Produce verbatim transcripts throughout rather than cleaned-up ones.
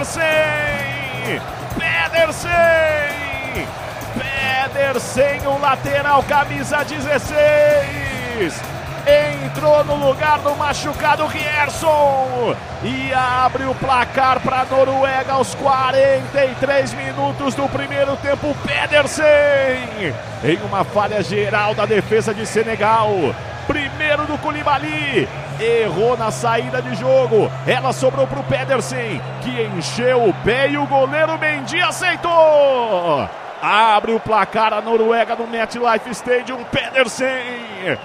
Pedersen! Pedersen! Pedersen, o lateral, camisa dezesseis. Entrou no lugar do machucado Rierson e abre o placar para a Noruega aos quarenta e três minutos do primeiro tempo. Pedersen, em uma falha geral da defesa de Senegal. Primeiro do Koulibaly, errou na saída de jogo. Ela sobrou para o Pedersen, que encheu o pé e o goleiro Mendy aceitou. Abre o placar a Noruega no MetLife Stadium. Pedersen,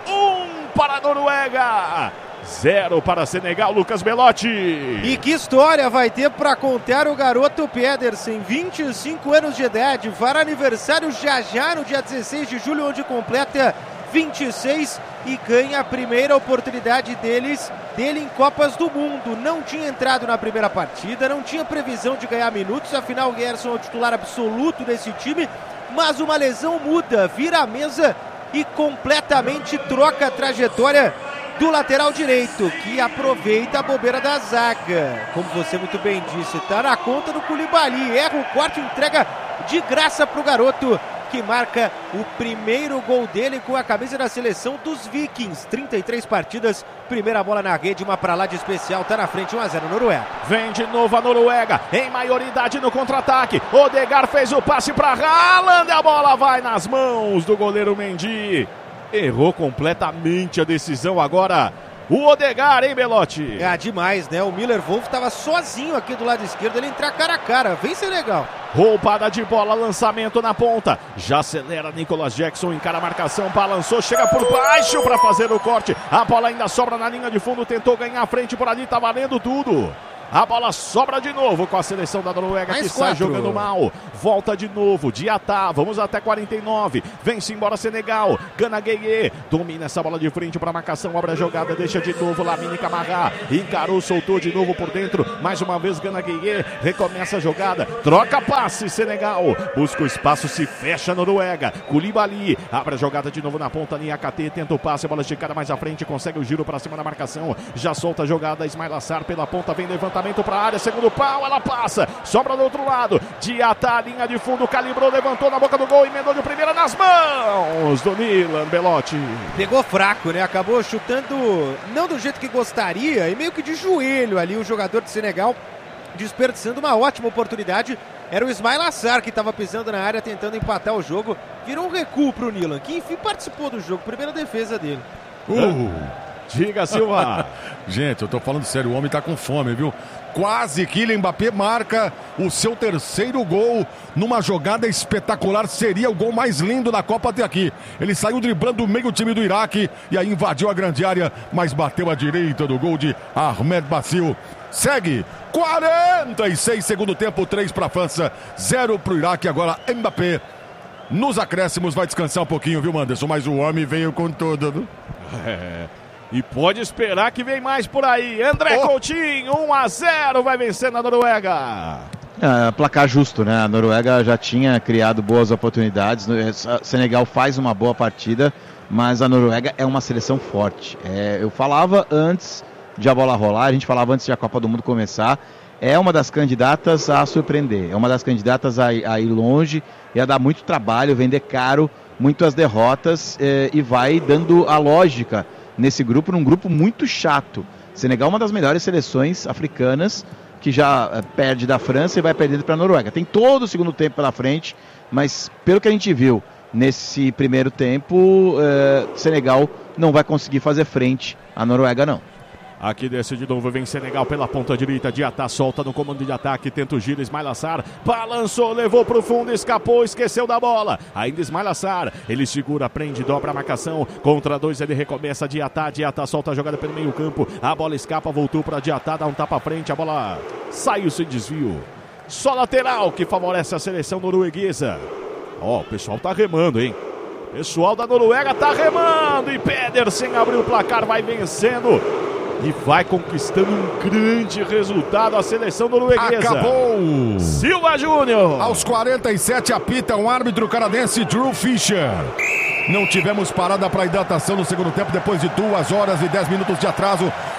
um para a Noruega, zero para Senegal. Lucas Belotti. E que história vai ter para contar o garoto Pedersen, vinte e cinco anos de idade, fará aniversário já já no dia dezesseis de julho, onde completa vinte e seis e ganha a primeira oportunidade deles, dele em Copas do Mundo. Não tinha entrado na primeira partida, não tinha previsão de ganhar minutos, afinal o Gerson é o titular absoluto desse time, mas uma lesão muda, vira a mesa e completamente troca a trajetória do lateral direito, que aproveita a bobeira da zaga. Como você muito bem disse, tá na conta do Koulibaly, erra o corte, entrega de graça pro garoto, que marca o primeiro gol dele com a camisa da seleção dos Vikings. trinta e três partidas, primeira bola na rede, uma pra lá de especial, tá na frente, um a zero Noruega. Vem de novo a Noruega, em maioridade no contra-ataque. Odegaard fez o passe pra Haaland, a bola vai nas mãos do goleiro Mendy. Errou completamente a decisão agora o Odegaard, hein, Belotti? É demais, né? O Miller Wolf tava sozinho aqui do lado esquerdo, ele entrar cara a cara, vem Senegal. Roubada de bola, lançamento na ponta. Já acelera Nicolas Jackson, encara a marcação, balançou, chega por baixo para fazer o corte. A bola ainda sobra na linha de fundo, tentou ganhar a frente por ali, tá valendo tudo. A bola sobra de novo com a seleção da Noruega, mais que quatro. Sai jogando mal. Volta de novo, Diatá, vamos até quarenta e nove. Vem-se embora Senegal. Gana Gueye, domina essa bola de frente para a marcação, abre a jogada, deixa de novo Lamine Camara. Encarou, soltou de novo por dentro. Mais uma vez Gana Gueye, recomeça a jogada. Troca passe Senegal. Busca o espaço, se fecha a Noruega. Koulibaly, abre a jogada de novo na ponta, Niakate, tenta o passe, a bola esticada mais à frente, consegue o giro para cima da marcação. Já solta a jogada, Ismail Assar pela ponta, vem levantando para a área, segundo pau, ela passa, sobra do outro lado, Diatá, linha de fundo, calibrou, levantou na boca do gol, emendou de primeira nas mãos do Milan, Belotti. Pegou fraco, né? Acabou chutando não do jeito que gostaria e meio que de joelho ali o jogador de Senegal, desperdiçando uma ótima oportunidade. Era o Ismail Assar que estava pisando na área, tentando empatar o jogo. Virou um recuo para o Milan, que enfim participou do jogo, primeira defesa dele. Uh. Diga, Silva. Gente, eu tô falando sério, o homem tá com fome, viu? Quase Kylian Mbappé marca o seu terceiro gol numa jogada espetacular. Seria o gol mais lindo da Copa até aqui. Ele saiu driblando o meio time do Iraque e aí invadiu a grande área, mas bateu à direita do gol de Ahmed Bassil. Segue quarenta e seis segundo tempo, três para a França, zero para o Iraque. Agora Mbappé nos acréscimos vai descansar um pouquinho, viu, Anderson? Mas o homem veio com tudo, viu? É... E pode esperar que vem mais por aí. André oh. Coutinho, um a zero, vai vencendo a Noruega. É, placar justo, né? A Noruega já tinha criado boas oportunidades. O Senegal faz uma boa partida, mas a Noruega é uma seleção forte. É, eu falava antes de a bola rolar, a gente falava antes de a Copa do Mundo começar. É uma das candidatas a surpreender, é uma das candidatas a, a ir longe e a dar muito trabalho, vender caro, muitas derrotas é, e vai dando a lógica nesse grupo, num grupo muito chato. Senegal é uma das melhores seleções africanas, que já uh, perde da França e vai perdendo para a Noruega. Tem todo o segundo tempo pela frente, mas pelo que a gente viu nesse primeiro tempo, uh, Senegal não vai conseguir fazer frente à Noruega, não. Aqui desce de novo, vem Senegal pela ponta direita, Diatá solta no comando de ataque, tenta o giro, Ismail Assar, balançou, levou pro fundo, escapou, esqueceu da bola, ainda Ismail Assar, ele segura, prende, dobra a marcação, contra dois ele recomeça, Diatá, Diatá solta a jogada pelo meio campo, a bola escapa, voltou pra Diatá, dá um tapa à frente, a bola saiu sem desvio, só lateral que favorece a seleção norueguesa. Ó, oh, o pessoal tá remando, hein? O pessoal da Noruega tá remando e Pedersen abriu o placar, vai vencendo e vai conquistando um grande resultado a seleção norueguesa. Acabou! Silva Júnior! Aos quarenta e sete apita um árbitro canadense, Drew Fisher. Não tivemos parada para hidratação no segundo tempo, depois de duas horas e dez minutos de atraso.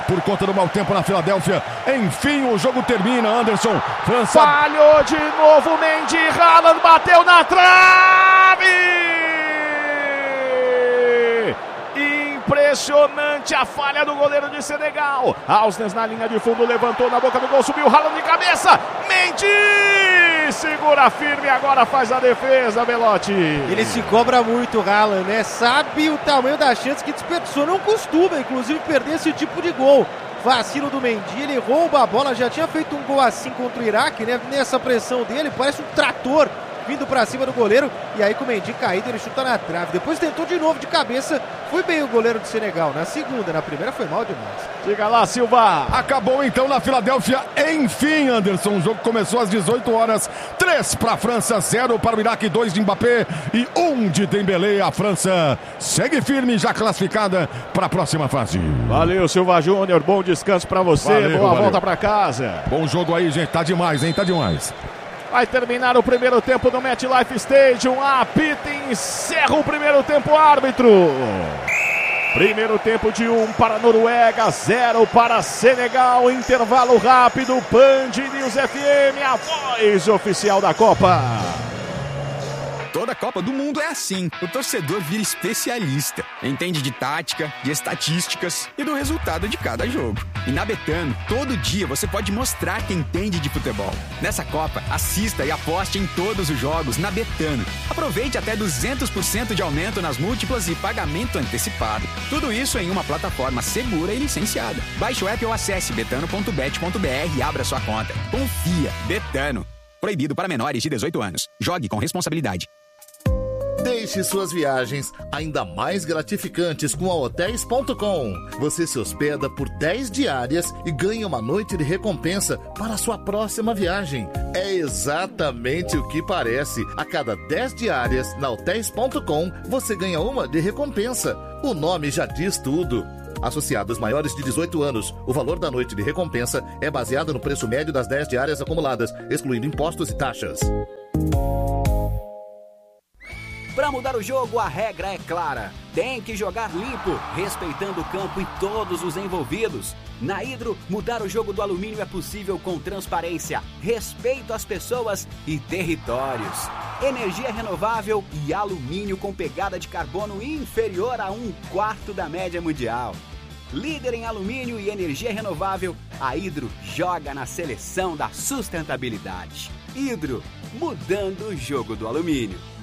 por conta do mau tempo na Filadélfia. Enfim, o jogo termina, Anderson. França... Falhou de novo, Mendy, Haaland bateu na trave! Impressionante a falha do goleiro de Senegal. Ausnes na linha de fundo, levantou na boca do gol, subiu, Haaland de cabeça. Mendy segura firme, agora faz a defesa, Belotti. Ele se cobra muito, Haaland, né? Sabe o tamanho da chance que desperdiçou. Não costuma, inclusive, perder esse tipo de gol. Vacilo do Mendy, ele rouba a bola. Já tinha feito um gol assim contra o Iraque, né? Nessa pressão dele, parece um trator vindo pra cima do goleiro, e aí com o Mendy caído, ele chuta na trave. Depois tentou de novo de cabeça, foi bem o goleiro do Senegal. Na segunda, na primeira foi mal demais. Diga lá, Silva. Acabou então na Filadélfia, enfim, Anderson. O jogo começou às dezoito horas, três para a França, zero para o Iraque, dois de Mbappé e um de Dembélé. A França segue firme, já classificada para a próxima fase. Valeu, Silva Júnior, bom descanso para você, valeu, boa valeu. volta para casa. Bom jogo aí, gente, tá demais, hein, tá demais. Vai terminar o primeiro tempo do MetLife Stadium. Apita e encerra o primeiro tempo, árbitro. Primeiro tempo de um para a Noruega, zero para Senegal. Intervalo rápido, Band News F M, a voz oficial da Copa. Toda Copa do Mundo é assim. O torcedor vira especialista. Entende de tática, de estatísticas e do resultado de cada jogo. E na Betano, todo dia você pode mostrar que entende de futebol. Nessa Copa, assista e aposte em todos os jogos na Betano. Aproveite até duzentos por cento de aumento nas múltiplas e pagamento antecipado. Tudo isso em uma plataforma segura e licenciada. Baixe o app ou acesse betano ponto bet ponto b r e abra sua conta. Confia. Betano. Proibido para menores de dezoito anos. Jogue com responsabilidade. Deixe suas viagens ainda mais gratificantes com a Hotéis ponto com. Você se hospeda por dez diárias e ganha uma noite de recompensa para a sua próxima viagem. É exatamente o que parece. A cada dez diárias na Hotéis ponto com, você ganha uma de recompensa. O nome já diz tudo. Associados maiores de dezoito anos, o valor da noite de recompensa é baseado no preço médio das dez diárias acumuladas, excluindo impostos e taxas. Para mudar o jogo, a regra é clara. Tem que jogar limpo, respeitando o campo e todos os envolvidos. Na Hidro, mudar o jogo do alumínio é possível com transparência, respeito às pessoas e territórios. Energia renovável e alumínio com pegada de carbono inferior a um quarto da média mundial. Líder em alumínio e energia renovável, a Hidro joga na seleção da sustentabilidade. Hidro, mudando o jogo do alumínio.